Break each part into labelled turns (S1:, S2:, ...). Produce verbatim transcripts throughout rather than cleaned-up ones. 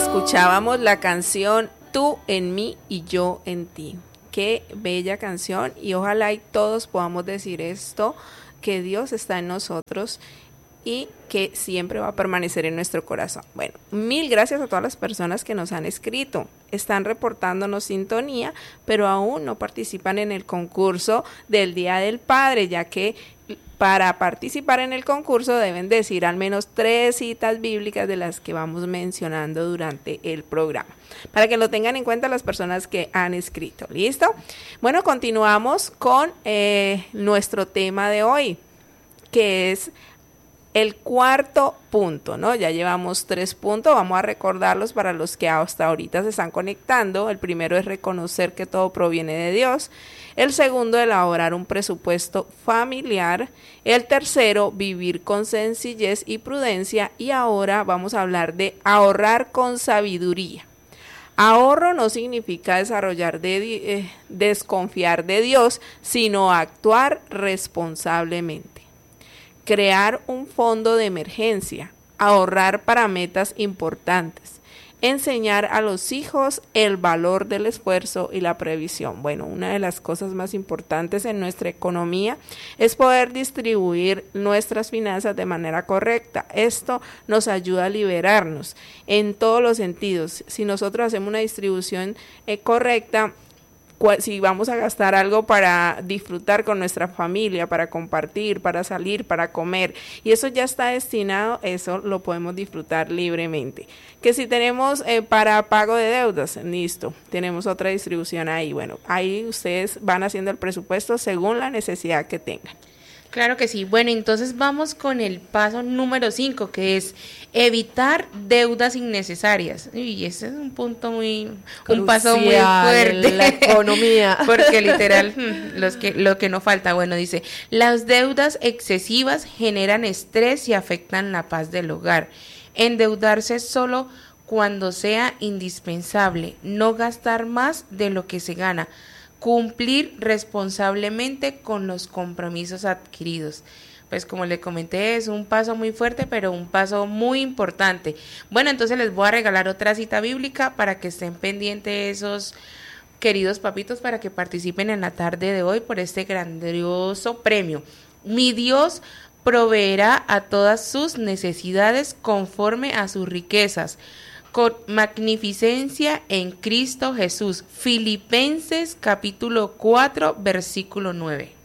S1: Escuchábamos la canción Tú en mí y yo en ti. Qué bella canción, y ojalá y todos podamos decir esto, que Dios está en nosotros y que siempre va a permanecer en nuestro corazón. Bueno, mil gracias a todas las personas que nos han escrito. Están reportándonos sintonía, pero aún no participan en el concurso del Día del Padre, ya que para participar en el concurso deben decir al menos tres citas bíblicas de las que vamos mencionando durante el programa, para que lo tengan en cuenta las personas que han escrito. ¿Listo? Bueno, continuamos con eh, nuestro tema de hoy, que es el cuarto punto, ¿no? Ya llevamos tres puntos, vamos a recordarlos para los que hasta ahorita se están conectando. El primero es reconocer que todo proviene de Dios. El segundo, elaborar un presupuesto familiar. El tercero, vivir con sencillez y prudencia. Y ahora vamos a hablar de ahorrar con sabiduría. Ahorro no significa desarrollar de, eh, desconfiar de Dios, sino actuar responsablemente. Crear un fondo de emergencia, ahorrar para metas importantes, enseñar a los hijos el valor del esfuerzo y la previsión. Bueno, una de las cosas más importantes en nuestra economía es poder distribuir nuestras finanzas de manera correcta. Esto nos ayuda a liberarnos en todos los sentidos. Si nosotros hacemos una distribución eh, correcta, si vamos a gastar algo para disfrutar con nuestra familia, para compartir, para salir, para comer, y eso ya está destinado, eso lo podemos disfrutar libremente. Que si tenemos eh, para pago de deudas, listo, tenemos otra distribución ahí. Bueno, ahí ustedes van haciendo el presupuesto según la necesidad que tengan.
S2: Claro que sí. Bueno, entonces vamos con el paso número cinco, que es evitar deudas innecesarias. Y ese es un punto muy, Crucial, un paso muy fuerte.
S3: La economía.
S2: Porque literal, los que, lo que no falta, bueno, dice, las deudas excesivas generan estrés y afectan la paz del hogar. Endeudarse solo cuando sea indispensable, no gastar más de lo que se gana. Cumplir responsablemente con los compromisos adquiridos. Pues como le comenté, es un paso muy fuerte, pero un paso muy importante. Bueno, entonces les voy a regalar otra cita bíblica para que estén pendientes esos queridos papitos, para que participen en la tarde de hoy por este grandioso premio. Mi Dios proveerá a todas sus necesidades conforme a sus riquezas, con magnificencia en Cristo Jesús. Filipenses capítulo cuatro, versículo nueve.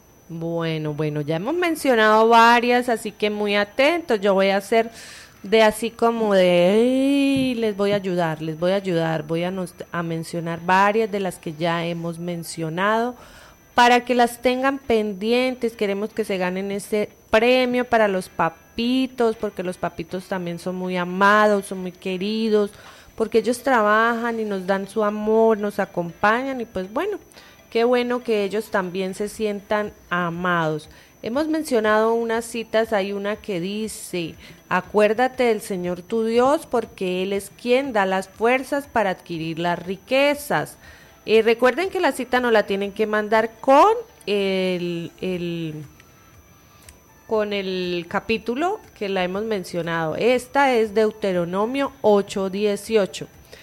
S3: Bueno, bueno, ya hemos mencionado varias, así que muy atentos. Yo voy a hacer de así como de, hey, les voy a ayudar, les voy a ayudar. Voy a, nos, a mencionar varias de las que ya hemos mencionado para que las tengan pendientes. Queremos que se ganen este premio para los papitos, porque los papitos también son muy amados, son muy queridos, porque ellos trabajan y nos dan su amor, nos acompañan, y pues bueno, qué bueno que ellos también se sientan amados. Hemos mencionado unas citas, hay una que dice, acuérdate del Señor tu Dios, porque Él es quien da las fuerzas para adquirir las riquezas. Eh, recuerden que la cita nos la tienen que mandar con el, el, con el capítulo que la hemos mencionado. Esta es Deuteronomio ocho dieciocho.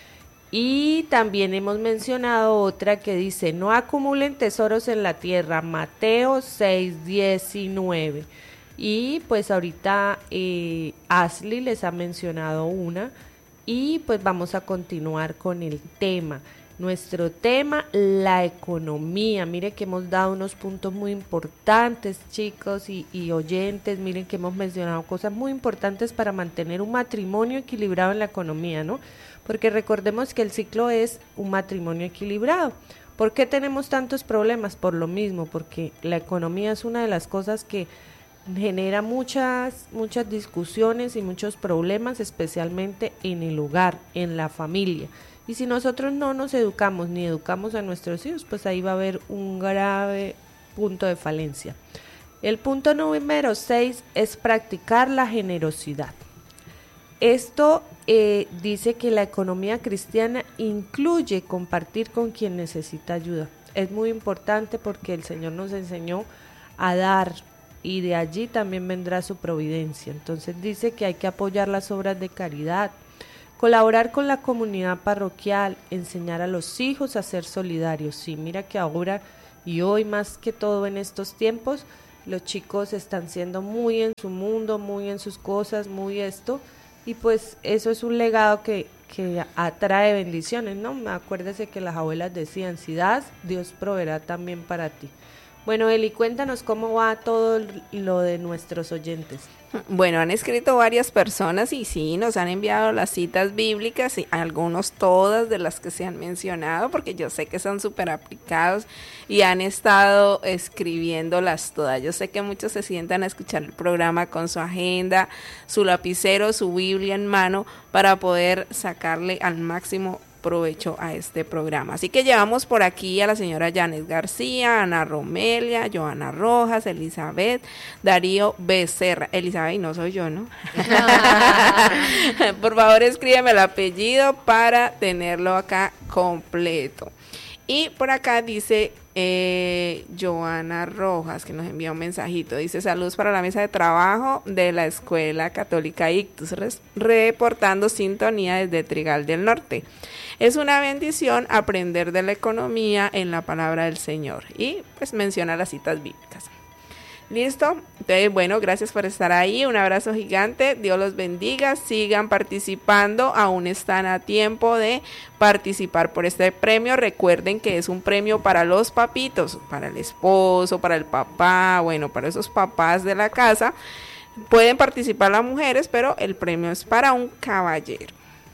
S3: Y también hemos mencionado otra que dice, no acumulen tesoros en la tierra, Mateo seis diecinueve. Y pues ahorita eh, Ashley les ha mencionado una, y pues vamos a continuar con el tema. Nuestro tema, la economía. Miren que hemos dado unos puntos muy importantes, chicos y, y oyentes. Miren que hemos mencionado cosas muy importantes para mantener un matrimonio equilibrado en la economía, ¿no? Porque recordemos que el ciclo es un matrimonio equilibrado. ¿Por qué tenemos tantos problemas? Por lo mismo, porque la economía es una de las cosas que genera muchas, muchas discusiones y muchos problemas, especialmente en el hogar, en la familia. Y si nosotros no nos educamos ni educamos a nuestros hijos, pues ahí va a haber un grave punto de falencia. El punto número seis es practicar la generosidad. Esto eh, dice que la economía cristiana incluye compartir con quien necesita ayuda. Es muy importante porque el Señor nos enseñó a dar, y de allí también vendrá su providencia. Entonces dice que hay que apoyar las obras de caridad, Colaborar con la comunidad parroquial, enseñar a los hijos a ser solidarios. Sí, mira que ahora y hoy más que todo en estos tiempos, los chicos están siendo muy en su mundo, muy en sus cosas, muy esto, y pues eso es un legado que, que atrae bendiciones, ¿no? Acuérdese que las abuelas decían, si das, Dios proveerá también para ti. Bueno, Eli, cuéntanos cómo va todo lo de nuestros oyentes.
S1: Bueno, han escrito varias personas y sí, nos han enviado las citas bíblicas y algunos todas de las que se han mencionado, porque yo sé que son súper aplicados y han estado escribiéndolas todas. Yo sé que muchos se sientan a escuchar el programa con su agenda, su lapicero, su Biblia en mano para poder sacarle al máximo provecho a este programa. Así que llevamos por aquí a la señora Janet García, Ana Romelia, Joana Rojas, Elizabeth, Darío Becerra. Elizabeth, no soy yo, ¿no? Por favor, escríbeme el apellido para tenerlo acá completo. Y por acá dice eh, Joana Rojas, que nos envía un mensajito. Dice, saludos para la mesa de trabajo de la Escuela Católica Ictus, res, reportando sintonía desde Trigal del Norte. Es una bendición aprender de la economía en la palabra del Señor. Y pues menciona las citas bíblicas. ¿Listo? Entonces, bueno, gracias por estar ahí. Un abrazo gigante. Dios los bendiga. Sigan participando. Aún están a tiempo de participar por este premio. Recuerden que es un premio para los papitos, para el esposo, para el papá, bueno, para esos papás de la casa. Pueden participar las mujeres, pero el premio es para un caballero.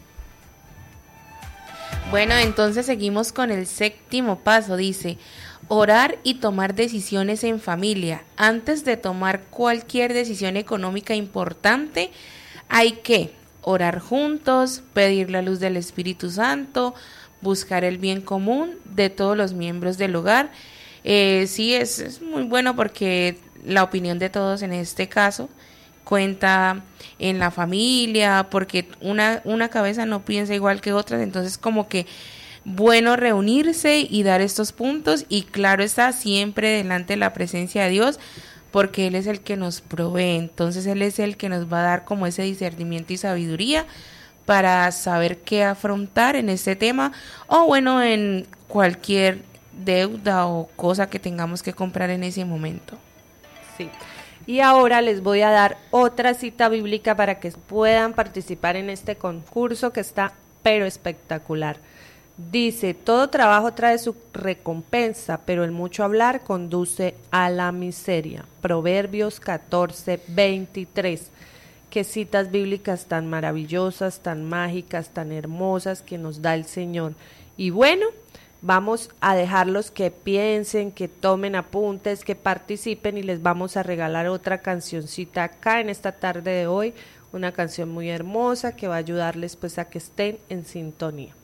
S2: Bueno, entonces seguimos con el séptimo paso. Dice, orar y tomar decisiones en familia. Antes de tomar cualquier decisión económica importante, hay que orar juntos, pedir la luz del Espíritu Santo, buscar el bien común de todos los miembros del hogar. Eh, sí, es, es muy bueno porque la opinión de todos en este caso cuenta en la familia, porque una, una cabeza no piensa igual que otras, entonces como que bueno reunirse y dar estos puntos, y claro está, siempre delante de la presencia de Dios, porque Él es el que nos provee, entonces Él es el que nos va a dar como ese discernimiento y sabiduría para saber qué afrontar en este tema, o bueno, en cualquier deuda o cosa que tengamos que comprar en ese momento.
S3: Sí. Y ahora les voy a dar otra cita bíblica para que puedan participar en este concurso que está pero espectacular. Dice, todo trabajo trae su recompensa, pero el mucho hablar conduce a la miseria. Proverbios catorce, veintitrés. Qué citas bíblicas tan maravillosas, tan mágicas, tan hermosas que nos da el Señor. Y bueno, vamos a dejarlos que piensen, que tomen apuntes, que participen, y les vamos a regalar otra cancioncita acá en esta tarde de hoy, una canción muy hermosa que va a ayudarles pues a que estén en sintonía.